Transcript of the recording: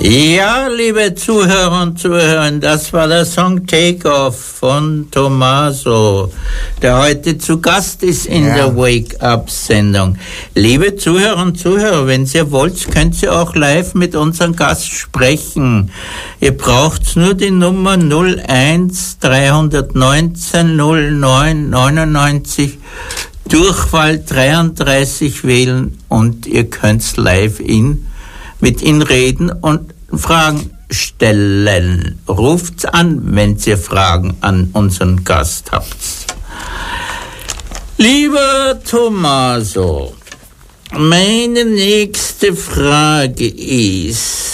Ja, liebe Zuhörer und Zuhörerinnen, das war der Song Take Off von Tommaso, der heute zu Gast ist in der Wake-Up-Sendung. Liebe Zuhörer und Zuhörer, wenn ihr wollt, könnt ihr auch live mit unserem Gast sprechen. Ihr braucht nur die Nummer 01 319 09 99 Durchwahl 33 wählen und ihr könnt live mit ihnen reden und Fragen stellen. Ruft's an, wenn ihr Fragen an unseren Gast habt. Lieber Tommaso, meine nächste Frage ist,